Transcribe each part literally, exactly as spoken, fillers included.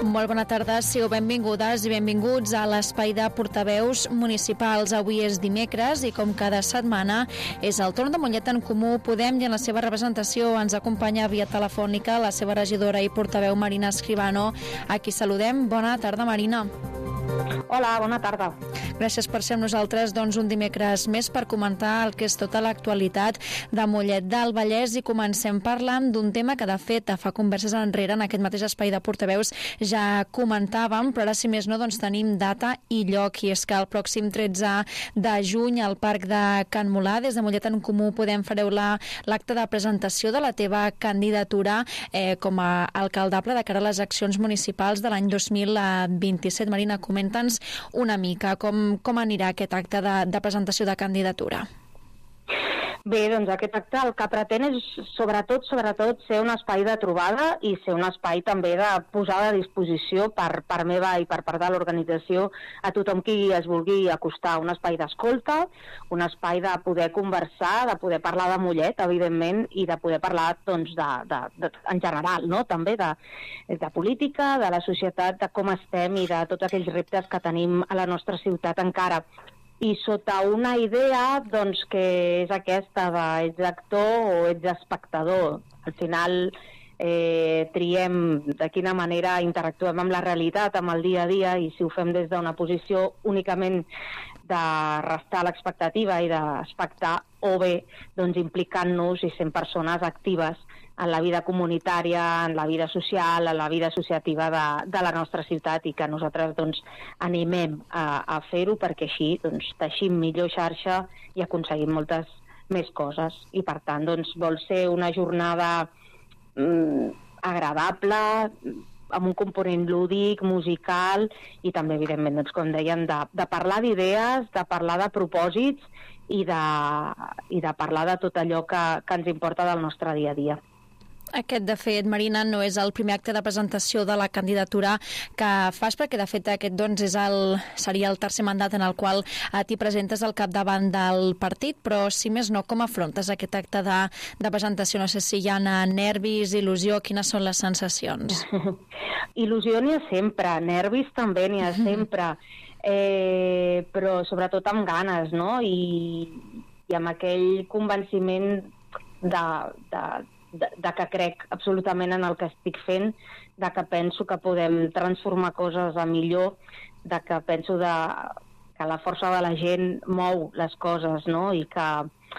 Molt bona tarda, sigueu benvingudes i benvinguts a l'espai de portaveus municipals. Avui és dimecres i com cada setmana és el torn de Mollet en Comú Podem i en la seva representació ens acompanya via telefònica la seva regidora i portaveu Marina Escribano, a qui saludem. Bona tarda, Marina. Hola, bona tarda. Gràcies per ser amb nosaltres doncs, un dimecres més per comentar el que és tota l'actualitat de Mollet del Vallès i comencem parlant d'un tema que de fet fa converses enrere en aquest mateix espai de portaveus ja comentàvem, però ara si més no doncs tenim data i lloc, i és que el pròxim tretze de juny al Parc de Can Molà, des de Mollet en Comú Podem, fareu l'acte de presentació de la teva candidatura eh, com a alcaldable de cara a les accions municipals de l'any dos mil vint-i-set. Marina, comenta'ns una mica com, com anirà aquest acte de, de presentació de candidatura. Bé, doncs aquest acte el que pretén és sobretot, sobretot ser un espai de trobada i ser un espai també de posada a disposició per part meva i per part de l'organització a tothom qui es vulgui acostar. Un espai d'escolta, un espai de poder conversar, de poder parlar de Mollet, evidentment, i de poder parlar doncs, de, de, de, en general, no? També de, de política, de la societat, de com estem i de tots aquells reptes que tenim a la nostra ciutat encara. I sota una idea doncs, que és aquesta de ets actor o ets espectador. Al final eh, triem de quina manera interactuem amb la realitat, amb el dia a dia, i si ho fem des d'una posició únicament de restar l'expectativa i d'espectar, o bé doncs, implicant-nos i sent persones actives en la vida comunitària, en la vida social, en la vida associativa de, de la nostra ciutat, i que nosaltres doncs, animem a, a fer-ho perquè així doncs, teixim millor xarxa i aconseguim moltes més coses. I per tant doncs, vol ser una jornada mm, agradable, amb un component lúdic, musical i també, evidentment, doncs, com dèiem, de, de parlar d'idees, de parlar de propòsits i de, i de parlar de tot allò que, que ens importa del nostre dia a dia. Aquest, de fet, Marina, no és el primer acte de presentació de la candidatura que fas, perquè, de fet, aquest doncs, és el, seria el tercer mandat en el qual t'hi presentes al capdavant del partit, però, si més no, com afrontes aquest acte de, de presentació? No sé si hi ha nervis, il·lusió, quines són les sensacions? Il·lusió n'hi ha sempre, nervis també n'hi ha sempre, eh, però sobretot amb ganes, no? I, i amb aquell convenciment de... de De, de que crec absolutament en el que estic fent, de que penso que podem transformar coses a millor, de que penso de, que la força de la gent mou les coses, no? I que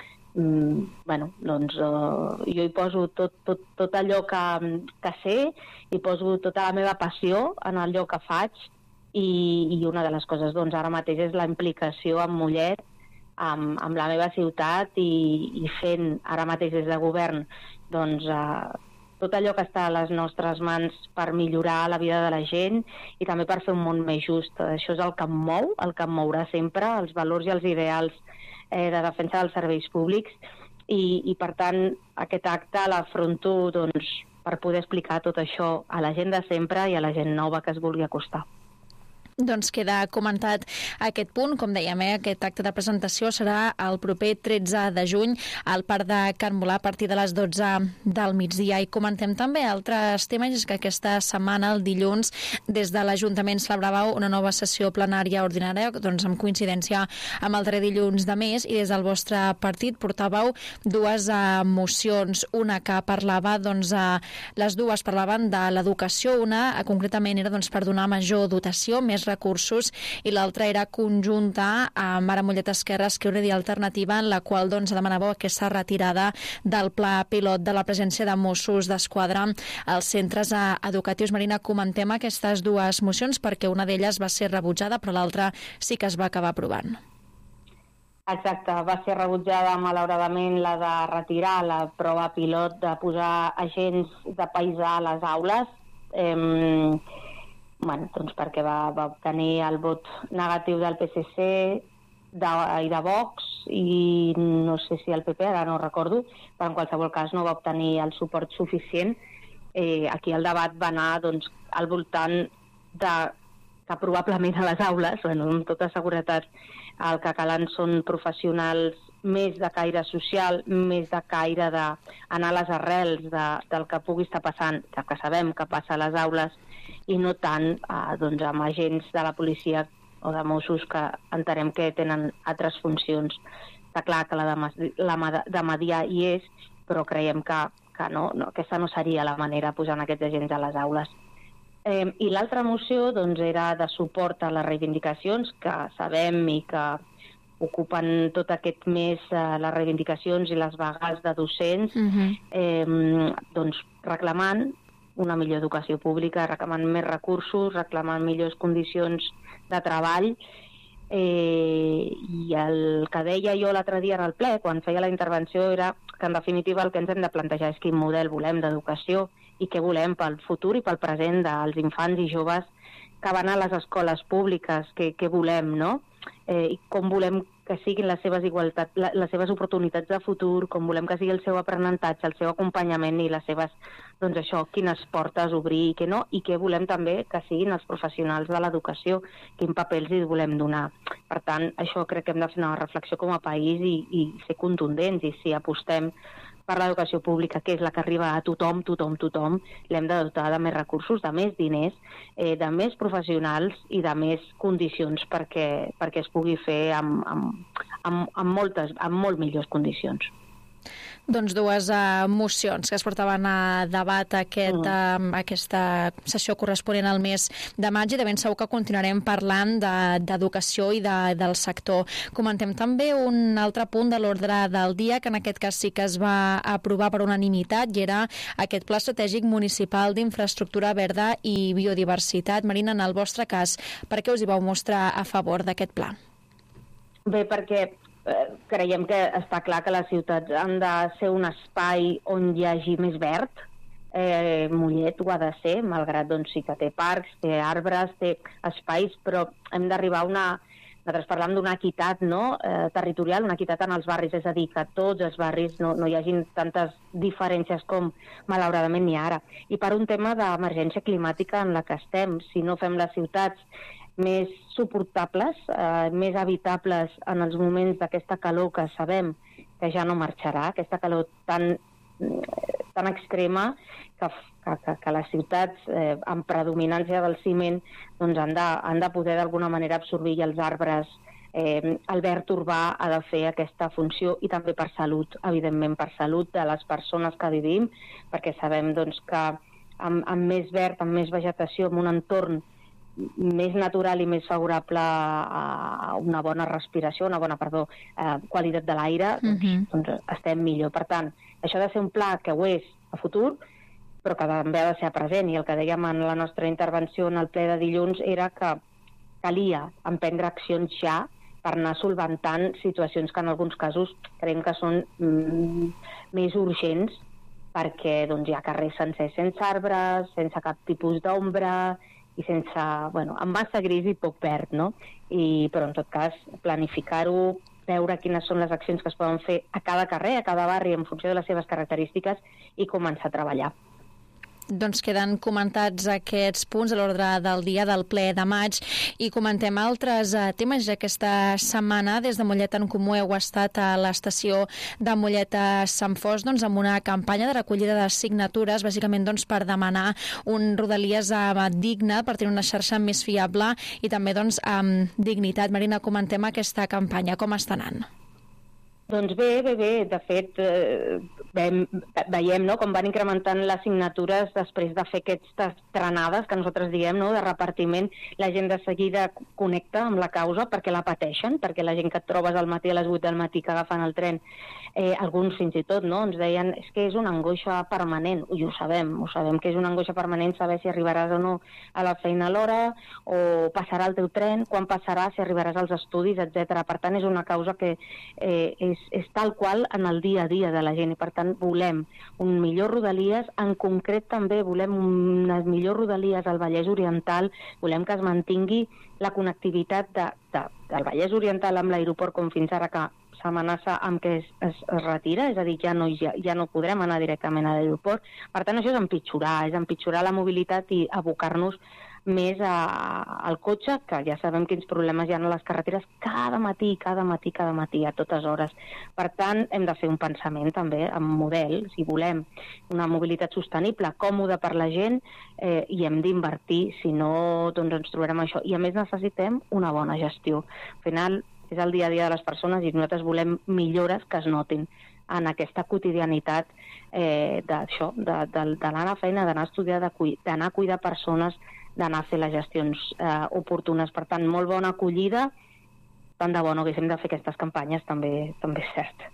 mm, bueno, doncs, uh, jo hi poso tot, tot, tot allò que, que sé, hi poso tota la meva passió en allò que faig, i, i una de les coses doncs, ara mateix és la implicació amb Mollet, amb, amb la meva ciutat, i, i fent ara mateix des de govern doncs, eh, tot allò que està a les nostres mans per millorar la vida de la gent i també per fer un món més just. Això és el que em mou, el que em mourà sempre, els valors i els ideals eh, de defensa dels serveis públics, i, i per tant aquest acte l'afronto doncs, per poder explicar tot això a la gent de sempre i a la gent nova que es vulgui acostar. Doncs queda comentat aquest punt. Com dèiem, eh, aquest acte de presentació serà el proper tretze de juny al Parc de Can Molà a partir de les dotze del migdia. I comentem també altres temes, és que aquesta setmana, el dilluns, des de l'Ajuntament celebrava una nova sessió plenària ordinària, doncs amb coincidència amb el darrer dilluns de mes, i des del vostre partit portàveu dues eh, mocions. Una que parlava, doncs, eh, les dues parlaven de l'educació. Una, eh, concretament, era doncs, per donar major dotació, més recursos, i l'altra era conjunta amb Ara Mollet Esquerra, Esquerra i Alternativa, en la qual doncs, demanàveu aquesta retirada del pla pilot de la presència de Mossos d'Esquadra als centres educatius. Marina, comentem aquestes dues mocions perquè una d'elles va ser rebutjada, però l'altra sí que es va acabar aprovant. Exacte, va ser rebutjada malauradament la de retirar la prova pilot de posar agents de paisà a les aules, eh, bueno, doncs perquè va, va obtenir el vot negatiu del P S C de, i de Vox, i no sé si el P P, ara no recordo, però en qualsevol cas no va obtenir el suport suficient. Eh, aquí el debat va anar doncs, al voltant de que probablement a les aules, bueno, amb tota seguretat, el que calen són professionals més de caire social, més de caire d'anar a les arrels de, del que pugui estar passant, del que sabem que passa a les aules, i no tant eh, doncs, amb agents de la policia o de Mossos que entenem que tenen altres funcions. Està clar que la de, la de mediar hi és, però creiem que, que no, no, aquesta no seria la manera posant aquests agents a les aules. Eh, I l'altra moció doncs, era de suport a les reivindicacions, que sabem i que ocupen tot aquest mes eh, les reivindicacions i les vagues de docents, uh-huh. eh, doncs, reclamant una millor educació pública, reclamant més recursos, reclamant millors condicions de treball. Eh, I el que deia jo l'altre dia en el ple, quan feia la intervenció, era que en definitiva el que ens hem de plantejar és quin model volem d'educació i què volem pel futur i pel present dels infants i joves que van a les escoles públiques, què, què volem, no? Eh, I com volem que siguin les seves igualtats, les seves oportunitats de futur, com volem que sigui el seu aprenentatge, el seu acompanyament i les seves, doncs això, quines portes obrir i què no, i què volem també que siguin els professionals de l'educació, quin paper els hi volem donar. Per tant, això crec que hem de fer una reflexió com a país i, i ser contundents, i si apostem per l'educació pública, que és la que arriba a tothom, tothom, tothom, l'hem de dotar de més recursos, de més diners, eh, de més professionals i de més condicions perquè, perquè es pugui fer amb, amb, amb, amb, moltes, amb molt millors condicions. Doncs dues uh, mocions que es portaven a debat aquest, mm. uh, aquesta sessió corresponent al mes de maig, i de ben segur que continuarem parlant d'educació de, i de, del sector. Comentem també un altre punt de l'ordre del dia, que en aquest cas sí que es va aprovar per unanimitat, i era aquest Pla Estratègic Municipal d'Infraestructura Verda i Biodiversitat. Marina, en el vostre cas, per què us hi vau mostrar a favor d'aquest pla? Bé, perquè Eh, creiem que està clar que les ciutats han de ser un espai on hi hagi més verd. Eh, Mollet ho ha de ser, malgrat doncs, sí que té parcs, té arbres, té espais, però hem d'arribar a una... Nosaltres parlem d'una equitat, no? eh, territorial, una equitat en els barris, és a dir, que tots els barris no, no hi hagin tantes diferències com malauradament n'hi ha ara. I per un tema d'emergència climàtica en la que estem, si no fem les ciutats més suportables, eh, més habitables en els moments d'aquesta calor que sabem que ja no marxarà, aquesta calor tan, tan extrema que, que, que les ciutats eh, amb predominància del ciment doncs han, de, han de poder d'alguna manera absorbir, i els arbres, eh, el verd urbà ha de fer aquesta funció, i també per salut, evidentment per salut de les persones que vivim, perquè sabem doncs, que amb, amb més verd, amb més vegetació, en un entorn més natural i més favorable a una bona respiració, una bona, perdó, eh, qualitat de l'aire, doncs, uh-huh. doncs estem millor. Per tant, això ha de ser un pla que ho és a futur, però que també ha de ser a present, i el que dèiem en la nostra intervenció en el ple de dilluns era que calia emprendre accions ja per anar solventant situacions que en alguns casos creiem que són mm, més urgents, perquè doncs, hi ha carrers sencers sense arbres, sense cap tipus d'ombra, i sense, bueno, amb massa gris i poc verd, no? I, però en tot cas, planificar-ho, veure quines són les accions que es poden fer a cada carrer, a cada barri, en funció de les seves característiques, i començar a treballar. Doncs queden comentats aquests punts a l'ordre del dia del ple de maig, i comentem altres uh, temes. Ja aquesta setmana des de Mollet en Comú heu estat a l'estació de Mollet a Sant Fost, doncs, amb una campanya de recollida de signatures, bàsicament doncs, per demanar un Rodalies uh, digne, per tenir una xarxa més fiable i també doncs, amb dignitat. Marina, comentem aquesta campanya, com està anant? Doncs bé, bé, bé. De fet, eh, veiem, veiem no, com van incrementant les signatures després de fer aquestes trenades que nosaltres diem, no, de repartiment. La gent de seguida connecta amb la causa perquè la pateixen, perquè la gent que et trobes al matí a les vuit del matí que agafen el tren, eh, alguns fins i tot, no, ens deien és que és una angoixa permanent, i ho sabem, ho sabem que és una angoixa permanent saber si arribaràs o no a la feina a l'hora, o passarà el teu tren, quan passarà, si arribaràs als estudis, etcètera. Per tant, és una causa que eh, és és tal qual en el dia a dia de la gent, i per tant volem un millor Rodalies, en concret també volem unes millors Rodalies al Vallès Oriental, volem que es mantingui la connectivitat de, de, del Vallès Oriental amb l'aeroport, com fins ara, que s'amenaça amb que es, es, es retira, és a dir, ja no, ja, ja no podrem anar directament a l'aeroport. Per tant, això és empitjorar, és empitjorar la mobilitat i abocar-nos més a, al cotxe, que ja sabem quins problemes hi ha a les carreteres cada matí, cada matí, cada matí, a totes hores. Per tant, hem de fer un pensament també en model, si volem una mobilitat sostenible, còmoda per la gent, eh, i hem d'invertir, si no, doncs ens trobarem això. I a més necessitem una bona gestió. Al final, és el dia a dia de les persones i nosaltres volem millores que es notin en aquesta quotidianitat eh, d'això, de, de, d'anar a la feina, d'anar a estudiar, d'anar a cuidar persones, d'anar a fer les gestions eh, oportunes. Per tant, molt bona acollida, tant de bo no haguéssim de fer aquestes campanyes, també, també és cert.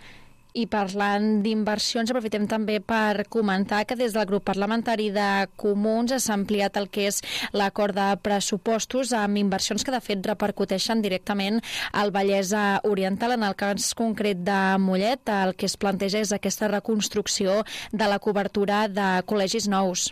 I parlant d'inversions, aprofitem també per comentar que des del grup parlamentari de Comuns s'ha ampliat el que és l'acord de pressupostos amb inversions que de fet repercuteixen directament al Vallès Oriental. En el cas concret de Mollet, el que es planteja és aquesta reconstrucció de la cobertura de col·legis nous.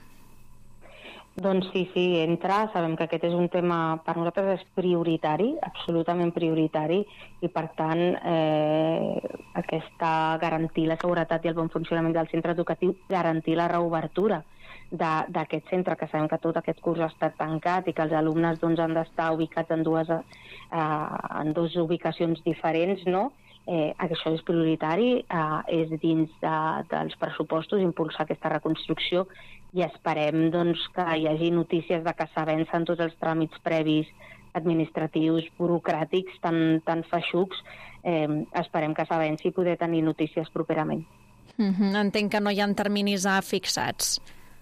Doncs sí, sí, entra. Sabem que aquest és un tema, per nosaltres és prioritari, absolutament prioritari, i per tant eh, aquesta garantir la seguretat i el bon funcionament del centre educatiu, garantir la reobertura d'aquest centre, que sabem que tot aquest curs ha estat tancat i que els alumnes doncs, han d'estar ubicats en dues, eh, en dues ubicacions diferents, no? Eh, això és prioritari, eh, és dins de, dels pressupostos impulsar aquesta reconstrucció, i esperem doncs, que hi hagi notícies de que s'avancen tots els tràmits previs administratius, burocràtics, tan, tan feixucs. Eh, esperem que s'avanci i poder tenir notícies properament. Mm-hmm. Entenc que no hi ha terminis fixats.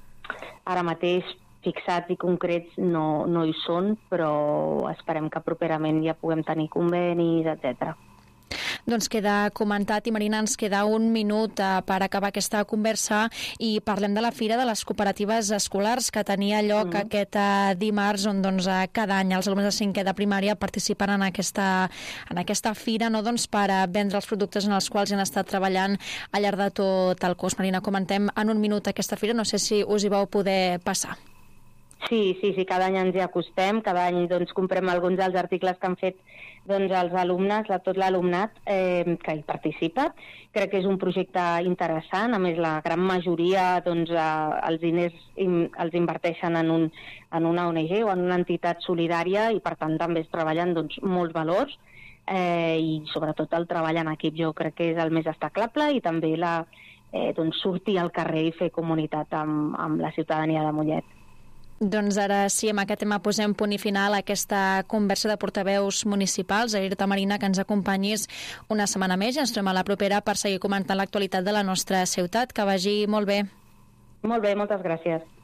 Ara mateix fixats i concrets no, no hi són, però esperem que properament ja puguem tenir convenis, etcètera. Doncs queda comentat i, Marina, ens queda un minut eh, per acabar aquesta conversa i parlem de la Fira de les Cooperatives Escolars que tenia lloc mm-hmm. aquest eh, dimarts, on doncs, eh, cada any els alumnes de cinquè de primària participen en aquesta, en aquesta fira, no, doncs, per eh, vendre els productes en els quals han estat treballant al llarg de tot el curs. Marina, comentem en un minut aquesta fira, no sé si us hi vau poder passar. Sí, sí, sí, cada any ens hi acostem, cada any doncs, comprem alguns dels articles que han fet doncs, els alumnes, tot l'alumnat eh, que hi participa. Crec que és un projecte interessant, a més la gran majoria doncs, eh, els diners in, els inverteixen en, un, en una O N G o en una entitat solidària i per tant també es treballen doncs, molts valors eh, i sobretot el treball en equip jo crec que és el més destacable i també la, eh, doncs, sortir al carrer i fer comunitat amb, amb la ciutadania de Mollet. Doncs ara sí, amb aquest tema posem punt i final a aquesta conversa de portaveus municipals. Agrair-te, Marina, que ens acompanyis una setmana més i ens trobem a la propera per seguir comentant l'actualitat de la nostra ciutat. Que vagi molt bé. Molt bé, moltes gràcies.